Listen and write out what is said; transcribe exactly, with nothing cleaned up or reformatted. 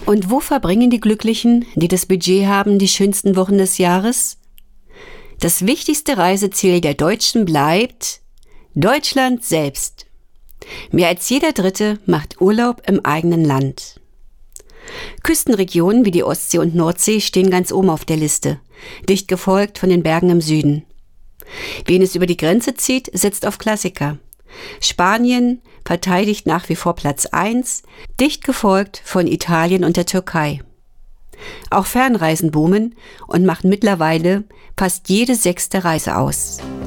Und wo verbringen die Glücklichen, die das Budget haben, die schönsten Wochen des Jahres? Das wichtigste Reiseziel der Deutschen bleibt Deutschland selbst. Mehr als jeder Dritte macht Urlaub im eigenen Land. Küstenregionen wie die Ostsee und Nordsee stehen ganz oben auf der Liste, dicht gefolgt von den Bergen im Süden. Wen es über die Grenze zieht, setzt auf Klassiker. Spanien verteidigt nach wie vor Platz eins, dicht gefolgt von Italien und der Türkei. Auch Fernreisen boomen und machen mittlerweile fast jede sechste Reise aus.